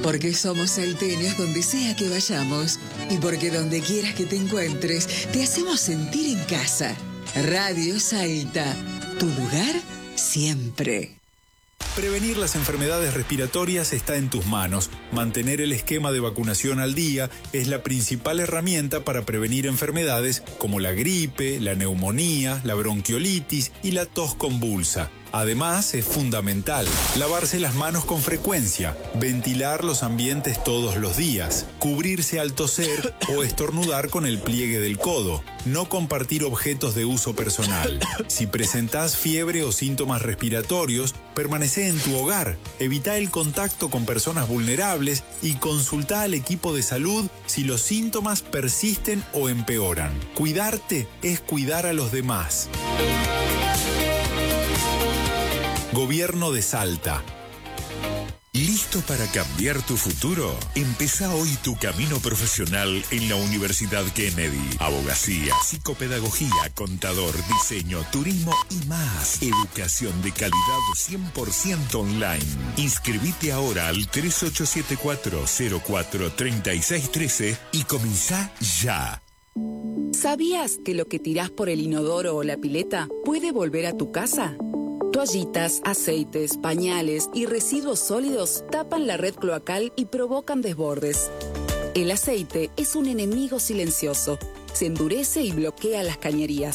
Porque somos salteños donde sea que vayamos y porque donde quieras que te encuentres, te hacemos sentir en casa. Radio Salta, tu lugar siempre. Prevenir las enfermedades respiratorias está en tus manos. Mantener el esquema de vacunación al día es la principal herramienta para prevenir enfermedades como la gripe, la neumonía, la bronquiolitis y la tos convulsa. Además, es fundamental lavarse las manos con frecuencia, ventilar los ambientes todos los días, cubrirse al toser o estornudar con el pliegue del codo, no compartir objetos de uso personal. Si presentás fiebre o síntomas respiratorios, permanecé en tu hogar, evita el contacto con personas vulnerables y consulta al equipo de salud si los síntomas persisten o empeoran. Cuidarte es cuidar a los demás. Gobierno de Salta. ¿Listo para cambiar tu futuro? Empezá hoy tu camino profesional en la Universidad Kennedy. Abogacía, psicopedagogía, contador, diseño, turismo y más. Educación de calidad 100% online. Inscribite ahora al 3874-043613 y comenzá ya. ¿Sabías que lo que tirás por el inodoro o la pileta puede volver a tu casa? Toallitas, aceites, pañales y residuos sólidos tapan la red cloacal y provocan desbordes. El aceite es un enemigo silencioso. Se endurece y bloquea las cañerías.